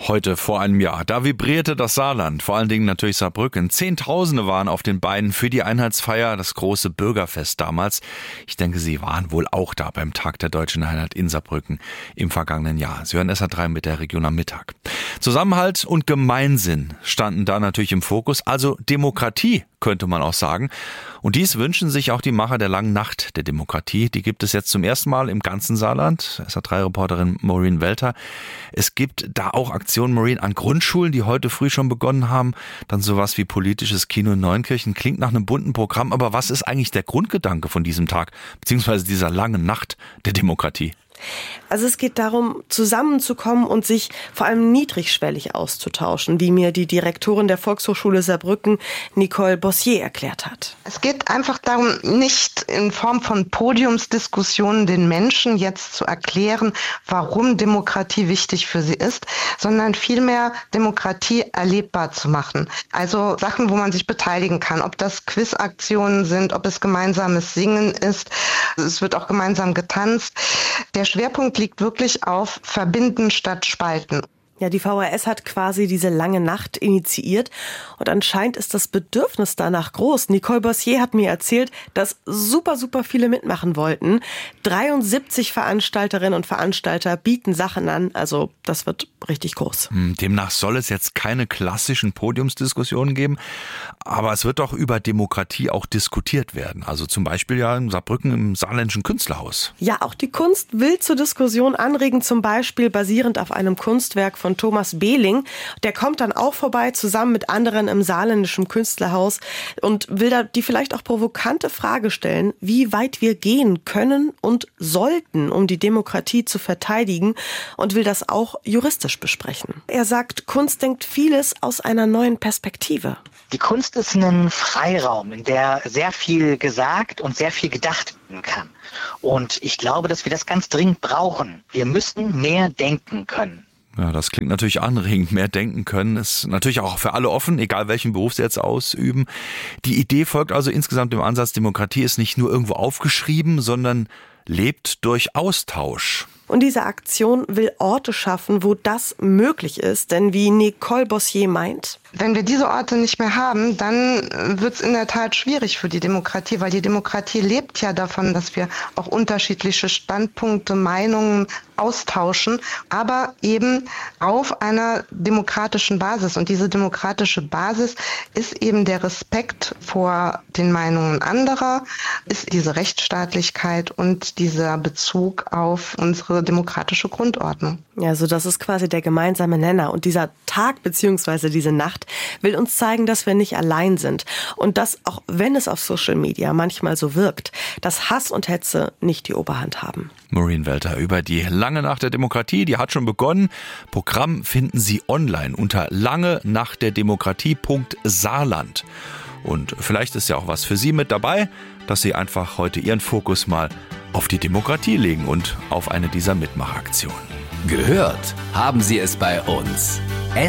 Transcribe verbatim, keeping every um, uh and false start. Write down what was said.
Heute vor einem Jahr, da vibrierte das Saarland, vor allen Dingen natürlich Saarbrücken. Zehntausende waren auf den Beinen für die Einheitsfeier, das große Bürgerfest damals. Ich denke, Sie waren wohl auch da beim Tag der Deutschen Einheit in Saarbrücken im vergangenen Jahr. Sie hören S R drei mit der Region am Mittag. Zusammenhalt und Gemeinsinn standen da natürlich im Fokus, also Demokratie, könnte man auch sagen. Und dies wünschen sich auch die Macher der langen Nacht der Demokratie. Die gibt es jetzt zum ersten Mal im ganzen Saarland. S R drei Reporterin Maureen Welter. Es gibt da auch Aktionen, Maureen, an Grundschulen, die heute früh schon begonnen haben. Dann sowas wie politisches Kino in Neunkirchen. Klingt nach einem bunten Programm. Aber was ist eigentlich der Grundgedanke von diesem Tag, beziehungsweise dieser langen Nacht der Demokratie? Also es geht darum, zusammenzukommen und sich vor allem niedrigschwellig auszutauschen, wie mir die Direktorin der Volkshochschule Saarbrücken, Nicole Bossier, erklärt hat. Es geht einfach darum, nicht in Form von Podiumsdiskussionen den Menschen jetzt zu erklären, warum Demokratie wichtig für sie ist, sondern vielmehr Demokratie erlebbar zu machen. Also Sachen, wo man sich beteiligen kann, ob das Quizaktionen sind, ob es gemeinsames Singen ist. Es wird auch gemeinsam getanzt. Der Schwerpunkt liegt wirklich auf Verbinden statt Spalten. Ja, die V H S hat quasi diese lange Nacht initiiert und anscheinend ist das Bedürfnis danach groß. Nicole Bossier hat mir erzählt, dass super, super viele mitmachen wollten. dreiundsiebzig Veranstalterinnen und Veranstalter bieten Sachen an, also das wird richtig groß. Demnach soll es jetzt keine klassischen Podiumsdiskussionen geben, aber es wird doch über Demokratie auch diskutiert werden. Also zum Beispiel ja in Saarbrücken im Saarländischen Künstlerhaus. Ja, auch die Kunst will zur Diskussion anregen, zum Beispiel basierend auf einem Kunstwerk von Thomas Behling. Der kommt dann auch vorbei, zusammen mit anderen im Saarländischen Künstlerhaus und will da die vielleicht auch provokante Frage stellen, wie weit wir gehen können und sollten, um die Demokratie zu verteidigen, und will das auch juristisch besprechen. Er sagt, Kunst denkt vieles aus einer neuen Perspektive. Die Kunst ist ein Freiraum, in der sehr viel gesagt und sehr viel gedacht werden kann. Und ich glaube, dass wir das ganz dringend brauchen. Wir müssen mehr denken können. Ja, das klingt natürlich anregend. Mehr denken können ist natürlich auch für alle offen, egal welchen Beruf sie jetzt ausüben. Die Idee folgt also insgesamt dem Ansatz, Demokratie ist nicht nur irgendwo aufgeschrieben, sondern lebt durch Austausch. Und diese Aktion will Orte schaffen, wo das möglich ist. Denn wie Nicole Bossier meint, wenn wir diese Orte nicht mehr haben, dann wird es in der Tat schwierig für die Demokratie, weil die Demokratie lebt ja davon, dass wir auch unterschiedliche Standpunkte, Meinungen austauschen, aber eben auf einer demokratischen Basis. Und diese demokratische Basis ist eben der Respekt vor den Meinungen anderer, ist diese Rechtsstaatlichkeit und dieser Bezug auf unsere demokratische Grundordnung. Ja, also das ist quasi der gemeinsame Nenner. Und dieser Tag bzw. diese Nacht will uns zeigen, dass wir nicht allein sind. Und dass, auch wenn es auf Social Media manchmal so wirkt, dass Hass und Hetze nicht die Oberhand haben. Maureen Welter über die lange Nacht der Demokratie, die hat schon begonnen. Programm finden Sie online unter lange nacht der Demokratie punkt saarland. Und vielleicht ist ja auch was für Sie mit dabei, dass Sie einfach heute Ihren Fokus mal auf die Demokratie legen und auf eine dieser Mitmachaktionen. Gehört haben Sie es bei uns.